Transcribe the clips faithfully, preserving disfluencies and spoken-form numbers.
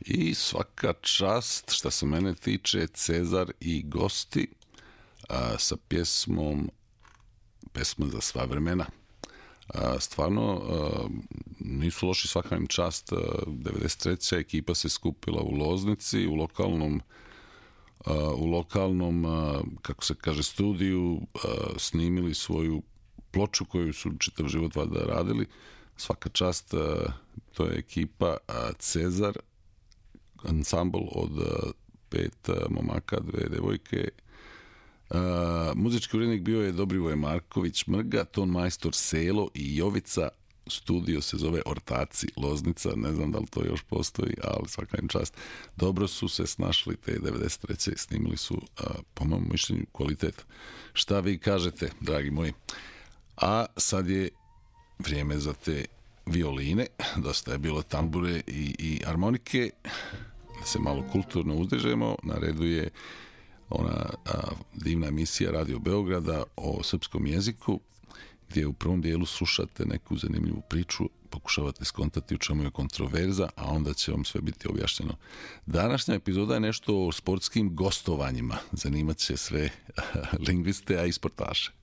I svaka čast, šta se mene tiče, Cezar i gosti a, sa pjesmom Pesma za sva vremena. A, stvarno, a, nisu loši, svaka im čast. A, devedeset treća ekipa se skupila u Loznici, u lokalnom a, u lokalnom, a, kako se kaže, studiju, a, snimili svoju ploču koju su čitav život valjda radili. Svaka čast, a, to je ekipa a, Cezar, ansambl od uh, pet uh, momaka, dve devojke. Uh, muzički urednik bio je Dobrivoje Marković Mrga, ton majstor Selo i Jovica. Studio se zove Ortaci Loznica, ne znam da li to još postoji, ali svaka im čast. Dobro su se snašli te devedeset treće snimili su, uh, po mom mišljenju, kvalitet. Šta vi kažete, dragi moji? A sad je vrijeme za te violine, dosta je bilo tambure i, i harmonike, da se malo kulturno uzdižemo. Na redu je ona a, divna emisija Radio Beograda o srpskom jeziku, gdje u prvom dijelu slušate neku zanimljivu priču, pokušavate skontati u čemu je kontroverza, a onda će vam sve biti objašnjeno. Današnja epizoda je nešto o sportskim gostovanjima. Zanimat će sve lingviste, a i sportaše.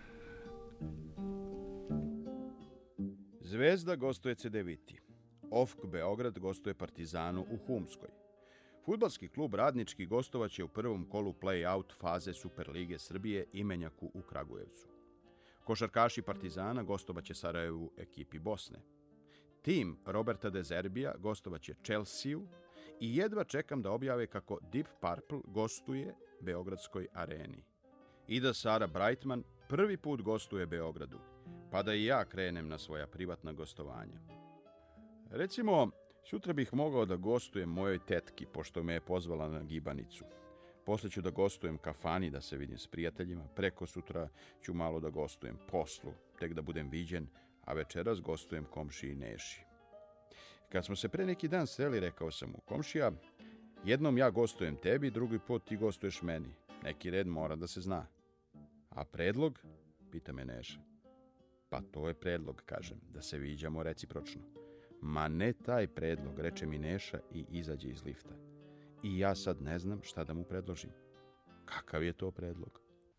Zvezda gostuje Cedeviti. O F K Beograd gostuje Partizanu u Humskoj. Fudbalski klub Radnički gostovaće u prvom kolu play-out faze Superlige Srbije Imenjaku u Kragujevcu. Košarkaši Partizana gostovaće Sarajevu ekipi Bosne. Tim Roberta De Zerbija gostovaće Chelsea-u i jedva čekam da objave kako Deep Purple gostuje Beogradskoj areni. Ida Sara Brightman prvi put gostuje Beogradu, pa da i ja krenem na svoja privatna gostovanja. Recimo, sutra bih mogao da gostujem mojoj tetki, pošto me je pozvala na gibanicu. Posle ću da gostujem kafani, da se vidim s prijateljima. Preko sutra ću malo da gostujem poslu, tek da budem viđen, a večeras gostujem komšiji Neši. Kad smo se pre neki dan sreli, rekao sam mu: komšija, jednom ja gostujem tebi, drugi put ti gostuješ meni. Neki red mora da se zna. A predlog? Pita me Neša. Pa to je predlog, kažem, da se viđamo recipročno. Ma ne taj predlog, reče mi Neša i izađe iz lifta. I ja sad ne znam šta da mu predložim. Kakav je to predlog?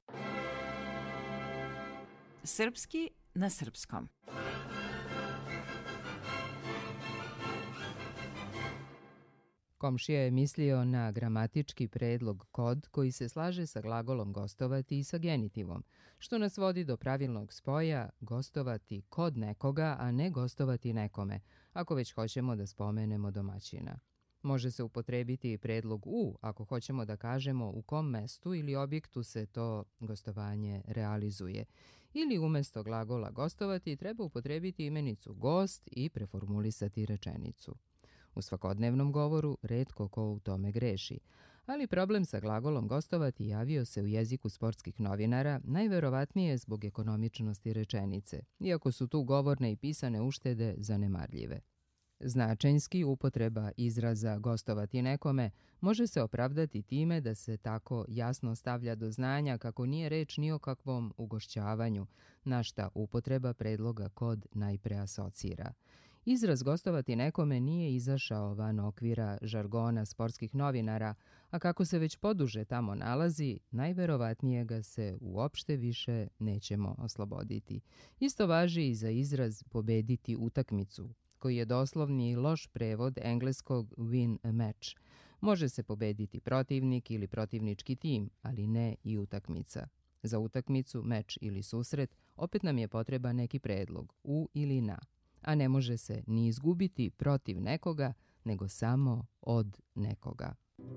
Srpski na srpskom. Komšija je mislio na gramatički predlog kod koji se slaže sa glagolom gostovati i sa genitivom, što nas vodi do pravilnog spoja gostovati kod nekoga, a ne gostovati nekome, ako već hoćemo da spomenemo domaćina. Može se upotrebiti i predlog u, ako hoćemo da kažemo u kom mestu ili objektu se to gostovanje realizuje. Ili umjesto glagola gostovati treba upotrebiti imenicu gost i preformulisati rečenicu. U svakodnevnom govoru retko ko u tome greši, ali problem sa glagolom gostovati javio se u jeziku sportskih novinara najverovatnije zbog ekonomičnosti rečenice, iako su tu govorne i pisane uštede zanemarljive. Značajnski upotreba izraza gostovati nekome može se opravdati time da se tako jasno stavlja do znanja kako nije reč ni o kakvom ugošćavanju, na šta upotreba predloga kod najpre asocira. Izraz gostovati nekome nije izašao van okvira žargona sportskih novinara, a kako se već poduže tamo nalazi, najverovatnije ga se uopšte više nećemo osloboditi. Isto važi i za izraz pobediti utakmicu, koji je doslovni i loš prevod engleskog win a match. Može se pobediti protivnik ili protivnički tim, ali ne i utakmica. Za utakmicu, meč ili susret opet nam je potreban neki predlog, u ili na, a ne može se ni izgubiti protiv nekoga, nego samo od nekoga.